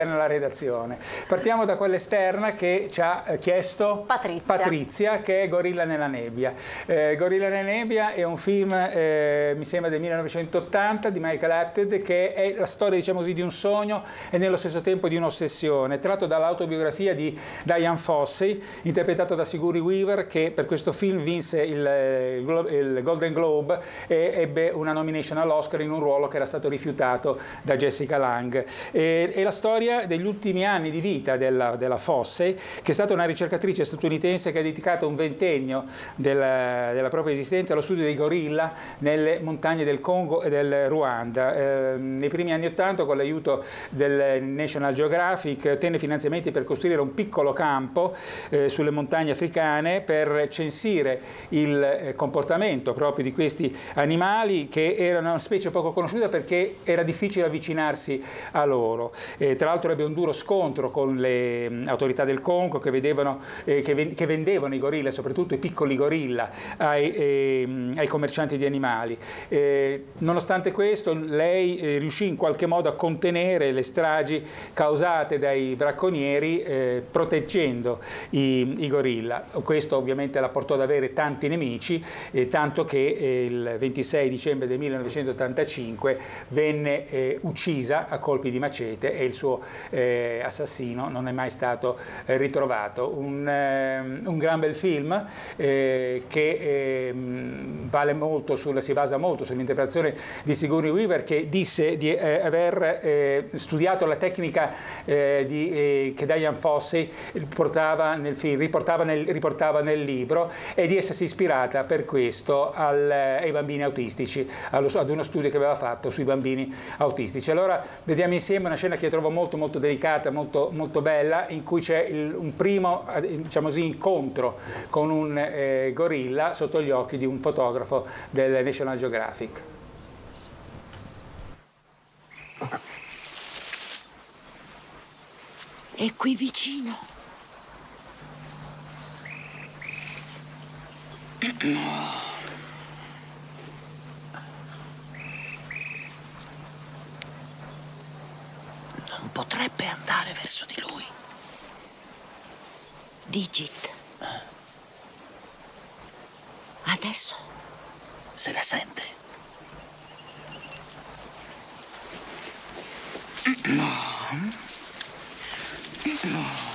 nella redazione. Partiamo da quella esterna che ci ha chiesto Patrizia, che è Gorilla nella nebbia. Gorilla nella nebbia è un film, mi sembra del 1980, di Michael Apted, che è la storia, diciamo così, di un sogno e nello stesso tempo di un'ossessione, tratto dall'autobiografia di Diane Fossey, interpretato da Sigourney Weaver, che per questo film vinse il Golden Globe e ebbe una nomination all'Oscar in un ruolo che era stato rifiutato da Jessica Lange. È la storia degli ultimi anni di vita della Fossey, che è stata una ricercatrice statunitense che ha dedicato un ventennio della propria esistenza allo studio dei gorilla nelle montagne del Congo e del Ruanda. Nei primi anni '80, con l'aiuto del National Geographic, ottenne finanziamenti per costruire un piccolo campo sulle montagne africane per censire il comportamento proprio di questi animali, che erano una specie poco conosciuta perché era difficile avvicinarsi a loro. Tra l'altro ebbe un duro scontro con le autorità del Congo che vendevano i gorilla, soprattutto i piccoli gorilla, ai commercianti di animali. Nonostante questo, lei riuscì in qualche modo a contenere le stragi causate dai bracconieri, proteggendo i gorilla. Questo ovviamente la portò ad avere tanti nemici, tanto che il 26 dicembre del 1985 venne uccisa a colpi di macete e il suo assassino non è mai stato ritrovato. Un gran bel film che si basa molto sull'interpretazione di Sigourney Weaver, che disse di aver studiato la tecnica che Diane Fossey riportava nel libro, e di essersi ispirata per questo ai bambini autistici, ad uno studio che aveva fatto sui bambini autistici. Allora vediamo insieme una scena che trovo molto molto delicata, molto, molto bella, in cui c'è un primo, diciamo così, incontro con un gorilla sotto gli occhi di un fotografo del National Geographic. È qui vicino. Non potrebbe andare verso di lui. Digit. Adesso. Se la sente. No.